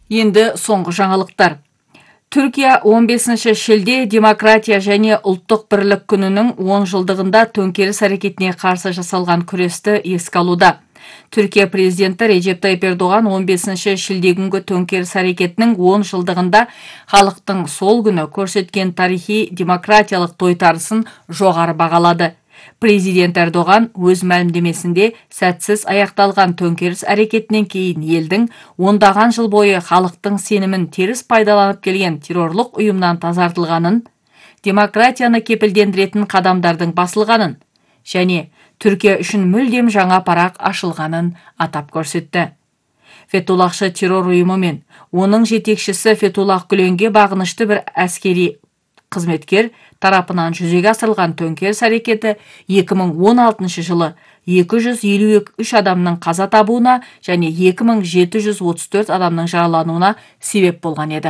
Енді соңғы жаңалықтар. Түркия 15 шілде демократия және ұлттық бірлік күнінің 10 жылдығында төңкеріс әрекетіне қарсы жасалған күресті еске алуда. Түркия президенті Режеп Тайып Ердоған 15 шілде күнгі төңкеріс әрекетінің 10 жылдығында халықтың сол күні көрсеткен тарихи демократиялық тойтарысын жоғары бағалады. Президент Ердоған өз мәлімдемесінде сәтсіз аяқталған төңкеріс әрекетінен кейін елдің ондаған жыл бойы халықтың сенімін теріс пайдаланып келген террорлық ұйымнан тазартылғанын, демократияны кепілдендіретін қадамдардың басылғанын және Түркия үшін мүлдем жаңа парақ ашылғанын атап көрсетті. Фетуллахшы террор ұйымы мен оның жетекшісі Фетуллах Гүленге бағынышты бір әскери қызметкер тарапынан жүзеге асырылған төңкеріс әрекеті 2016 жылы 253 адамның қаза табуына және 2734 адамның жаралануына себеп болған еді.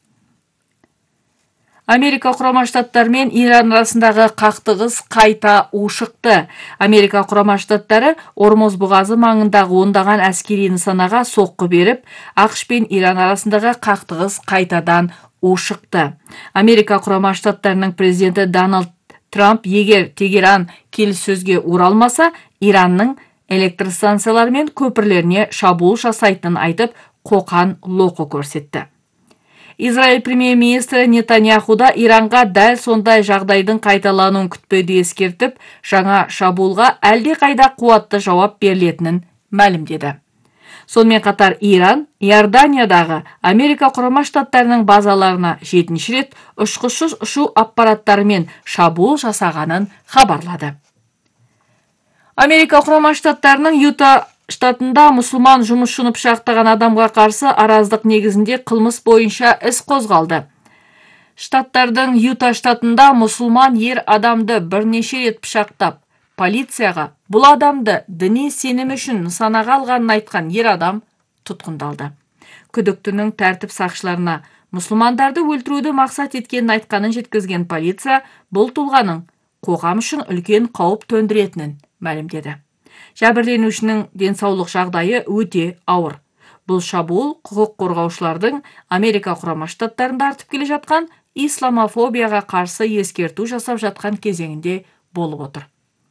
Америка Құрама Штаттары мен Иран арасындағы қақтығыс қайта ушықты. Америка Құрама Штаттары Ормоз бұғазы маңындағы ондаған әскери нысанаға соққы беріп, ақш пен Иран арасындағы қақтығыс қайтадан ушықты. Америка Құрама Штаттарының президенті Дональд Трамп егер Тегеран келіссөзге оралмаса, Иранның электростанциялары мен көпірлеріне шабуыл жасайтынын айтып, қоқан-лоқы көрсетті. Израиль премьер-министрі Нетаньяху да Иранға дәл сондай жағдайдың қайталануын күтпеуді ескертіп, жаңа шабуылға әлде қайда қуатты жауап берілетінін мәлімдеді. Сонымен қатар Иран Иорданиядағы Америка Құрама Штаттарының базаларына 7-ші рет ұшқышсыз ұшу аппараттарымен шабуыл жасағанын хабарлады. Америка Құрама Штаттарының Юта штатында мұсылман жұмысшыны пышақтаған адамға қарсы араздық негізінде қылмыс бойынша іс қозғалды. Штаттардың Юта штатында мұсылман ер адамды бірнеше рет пышақтап, полицияға бұл адамды діни сенім үшін нысанаға алғанын айтқан ер адам тұтқындалды. Күдіктінің тәртіп сақшыларына мұсылмандарды өлтіруді мақсат еткенін айтқанын жеткізген полиция бұл тұлғаның қоғам үшін үлкен қауіп төндіретінін мәлімдеді. Жәбірленушінің денсаулық жағдайы өте ауыр. Бұл шабуыл құқық қорғаушылардың Америка Құрама Штаттарында артып келе жатқан исламофобияға қарсы ескерту жасап жатқан кезеңінде болып отыр.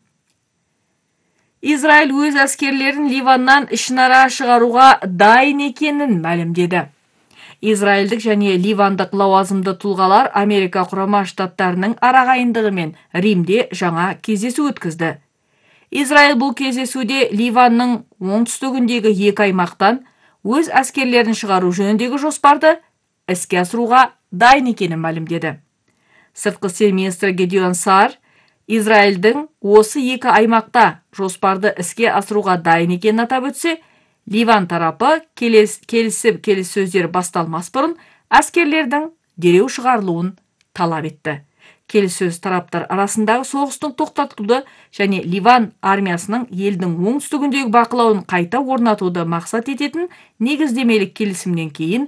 Израиль өз әскерлерін Ливаннан ішінара шығаруға дайын екенін мәлімдеді. Израильдік және ливандық лауазымды тұлғалар Америка Құрама Штаттарының арағайындығымен Римде жаңа кездесу өткізді. Израиль бұл кездесуде Ливанның оңтүстігіндегі екі аймақтан өз әскерлерін шығару жөніндегі жоспарды іске асыруға дайын екенін мәлімдеді. Сыртқы істер министрі Гедеон Саар Израильдің осы екі аймақта жоспарды іске асыруға дайын екенін атап өтсе, Ливан тарапы келіссөздер басталмас бұрын әскерлердің дереу шығарылуын талап етті. Келіссөз тараптар арасындағы соғыстың тоқтатылуды және Ливан армиясының елдің оңтүстігіндегі бақылауын қайта орнатуды мақсат ететін негіздемелік келісімнен кейін